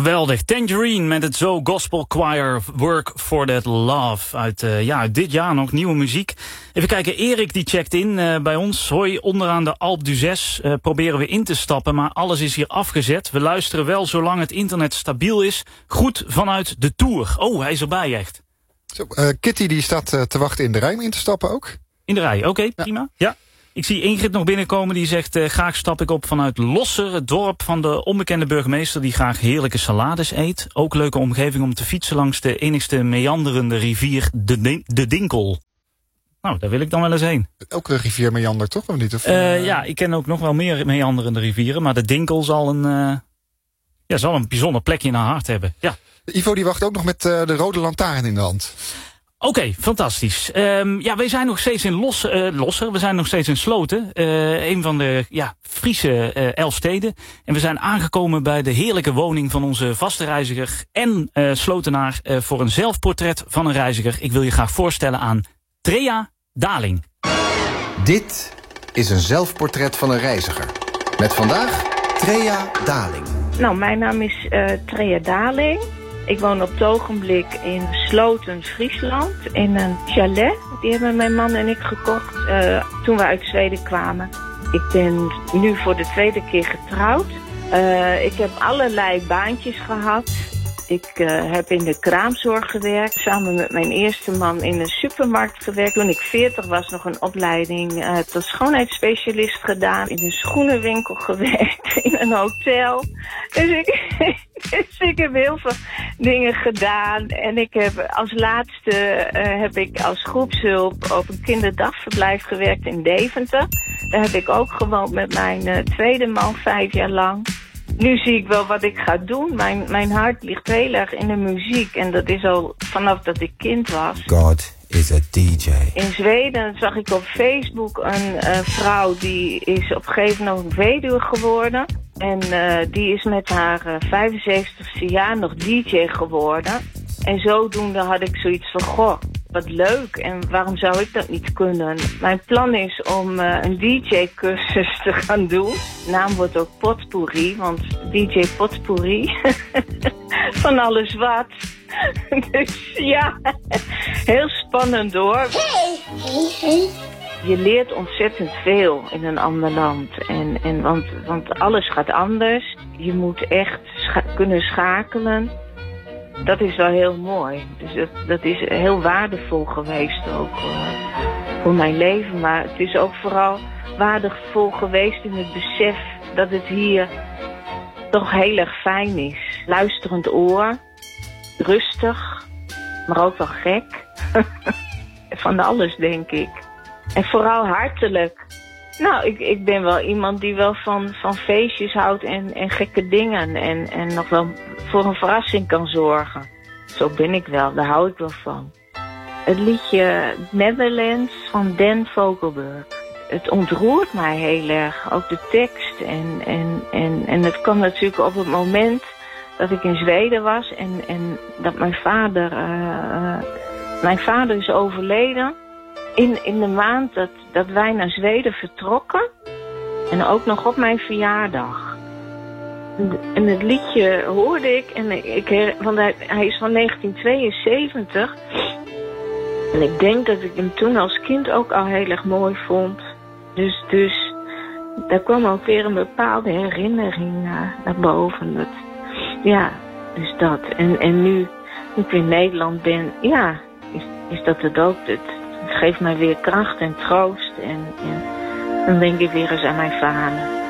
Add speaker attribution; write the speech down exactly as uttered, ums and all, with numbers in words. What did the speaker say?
Speaker 1: Geweldig. Tangerine met het Zo Gospel Choir Work for That Love. Uit, uh, ja, uit dit jaar nog nieuwe muziek. Even kijken, Erik die checkt in uh, bij ons. Hoi, onderaan de Alpe d'Huez uh, proberen we in te stappen, maar alles is hier afgezet. We luisteren wel zolang het internet stabiel is. Goed vanuit de Tour. Oh, hij is erbij echt.
Speaker 2: Zo, uh, Kitty die staat uh, te wachten in de rij om in te stappen ook.
Speaker 1: In de rij, oké, okay, prima. Ja. ja. Ik zie Ingrid nog binnenkomen, die zegt... Uh, graag stap ik op vanuit Losser, het dorp van de onbekende burgemeester... die graag heerlijke salades eet. Ook leuke omgeving om te fietsen langs de enigste meanderende rivier, de, de Dinkel. Nou, daar wil ik dan wel eens heen.
Speaker 2: Elke rivier meandert toch, of niet? Of,
Speaker 1: uh,
Speaker 2: uh...
Speaker 1: Ja, ik ken ook nog wel meer meanderende rivieren... maar de Dinkel zal een, uh, ja, zal een bijzonder plekje in haar hart hebben. Ja.
Speaker 2: Ivo die wacht ook nog met uh, de rode lantaarn in de hand.
Speaker 1: Oké, okay, fantastisch. Um, ja, wij zijn nog steeds in Los, uh, Losser. We zijn nog steeds in Sloten. Uh, een van de ja, Friese uh, elf steden. En we zijn aangekomen bij de heerlijke woning van onze vaste reiziger en uh, Slotenaar uh, voor een zelfportret van een reiziger. Ik wil je graag voorstellen aan Trea Daling.
Speaker 3: Dit is een zelfportret van een reiziger. Met vandaag Trea Daling.
Speaker 4: Nou, mijn naam is uh, Trea Daling. Ik woon op het ogenblik in Sloten, Friesland, in een chalet. Die hebben mijn man en ik gekocht uh, toen we uit Zweden kwamen. Ik ben nu voor de tweede keer getrouwd. Uh, ik heb allerlei baantjes gehad. Ik uh, heb in de kraamzorg gewerkt, samen met mijn eerste man in een supermarkt gewerkt. Toen ik veertig was, nog een opleiding uh, tot schoonheidsspecialist gedaan. In een schoenenwinkel gewerkt, in een hotel. Dus ik, dus ik heb heel veel dingen gedaan. En ik heb als laatste uh, heb ik als groepshulp op een kinderdagverblijf gewerkt in Deventer. Daar heb ik ook gewoond met mijn uh, tweede man vijf jaar lang. Nu zie ik wel wat ik ga doen. Mijn, mijn hart ligt heel erg in de muziek. En dat is al vanaf dat ik kind was.
Speaker 5: God is a D J.
Speaker 4: In Zweden zag ik op Facebook een uh, vrouw die is op een gegeven moment weduwe geworden. En uh, die is met haar uh, vijfenzeventigste jaar nog D J geworden. En zodoende had ik zoiets van, goh, wat leuk. En waarom zou ik dat niet kunnen? Mijn plan is om uh, een D J-cursus te gaan doen. De naam wordt ook Potpourri, want D J Potpourri. Van alles wat. Dus ja, heel spannend hoor. Hey, hey, hey. Je leert ontzettend veel in een ander land. En, en want, want alles gaat anders. Je moet echt scha- kunnen schakelen. Dat is wel heel mooi. Dus dat, dat is heel waardevol geweest ook uh, voor mijn leven. Maar het is ook vooral waardevol geweest in het besef dat het hier toch heel erg fijn is. Luisterend oor, rustig, maar ook wel gek. Van alles, denk ik. En vooral hartelijk. Nou, ik, ik ben wel iemand die wel van, van feestjes houdt en, en gekke dingen. En, en nog wel voor een verrassing kan zorgen. Zo ben ik wel, daar hou ik wel van. Het liedje Netherlands van Dan Vogelberg. Het ontroert mij heel erg, ook de tekst. En, en, en, en het kwam natuurlijk op het moment dat ik in Zweden was. En, en dat mijn vader... Uh, mijn vader is overleden. In, in de maand dat, dat wij naar Zweden vertrokken. En ook nog op mijn verjaardag. En het liedje hoorde ik. En ik want hij, hij is van negentien tweeënzeventig. En ik denk dat ik hem toen als kind ook al heel erg mooi vond. Dus, dus daar kwam ook weer een bepaalde herinnering naar, naar boven. Dat, ja, dus dat. En, en nu, nu ik in Nederland ben, ja, is, is dat het ook. Het, het geeft mij weer kracht en troost. En, en dan denk ik weer eens aan mijn vader.